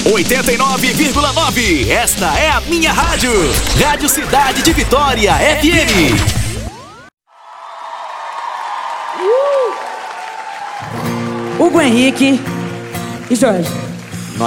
89,9. Esta é a minha rádio. Rádio Cidade de Vitória FM. Hugo Henrique e Jorge.